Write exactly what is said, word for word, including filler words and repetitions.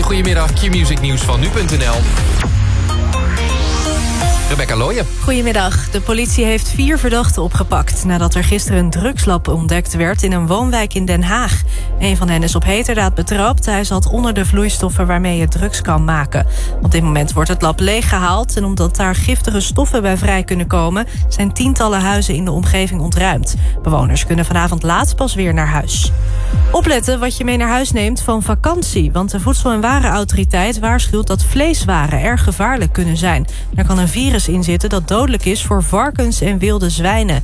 goedemiddag. Q-Music nieuws van nu punt n l. Rebecca Looyen. Goedemiddag. De politie heeft vier verdachten opgepakt nadat er gisteren een drugslab ontdekt werd in een woonwijk in Den Haag. Een van hen is op heterdaad betrapt. Hij zat onder de vloeistoffen waarmee je drugs kan maken. Op dit moment wordt het lab leeggehaald en omdat daar giftige stoffen bij vrij kunnen komen, zijn tientallen huizen in de omgeving ontruimd. Bewoners kunnen vanavond laat pas weer naar huis. Opletten wat je mee naar huis neemt van vakantie, want de Voedsel- en Warenautoriteit waarschuwt dat vleeswaren erg gevaarlijk kunnen zijn. Er kan een virus in zitten dat dodelijk is voor varkens en wilde zwijnen.